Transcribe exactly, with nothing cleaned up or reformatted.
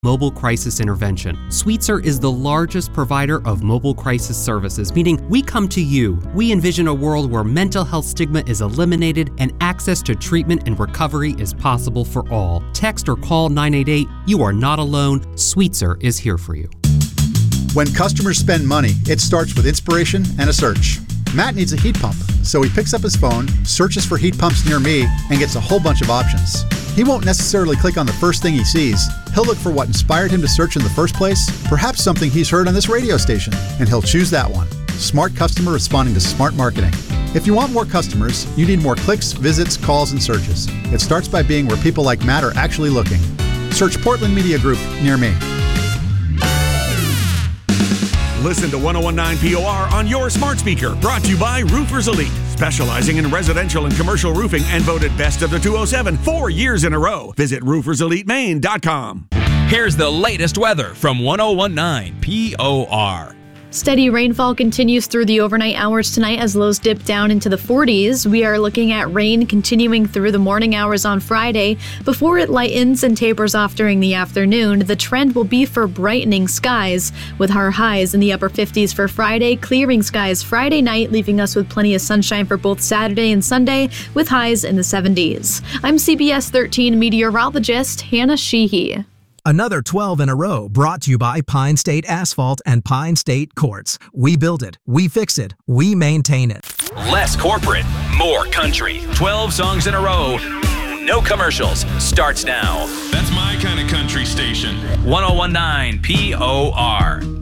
Mobile Crisis Intervention. Sweetser is the largest provider of mobile crisis services, meaning we come to you. We envision a world where mental health stigma is eliminated and access to treatment and recovery is possible for all. Text or call nine eight eight. You are not alone. Sweetser is here for you. When customers spend money, it starts with inspiration and a search. Matt needs a heat pump, so he picks up his phone, searches for heat pumps near me, and gets a whole bunch of options. He won't necessarily click on the first thing he sees. He'll look for what inspired him to search in the first place, perhaps something he's heard on this radio station, and he'll choose that one. Smart customer responding to smart marketing. If you want more customers, you need more clicks, visits, calls, and searches. It starts by being where people like Matt are actually looking. Search Portland Media Group near me. Listen to one oh one nine P O R on your smart speaker. Brought to you by Roofers Elite, specializing in residential and commercial roofing and voted best of the two oh seven four years in a row. Visit roofers elite maine dot com. Here's the latest weather from one oh one nine P O R. Steady rainfall continues through the overnight hours tonight as lows dip down into the forties. We are looking at rain continuing through the morning hours on Friday before it lightens and tapers off during the afternoon. The trend will be for brightening skies with our highs in the upper fifties for Friday, clearing skies Friday night, leaving us with plenty of sunshine for both Saturday and Sunday with highs in the seventies. I'm C B S thirteen meteorologist Hannah Sheehy. Another twelve in a row brought to you by Pine State Asphalt and Pine State Quartz. We build it, we fix it, we maintain it. Less corporate, more country. twelve songs in a row. No commercials. Starts now. That's my kind of country station. one oh one nine P O R.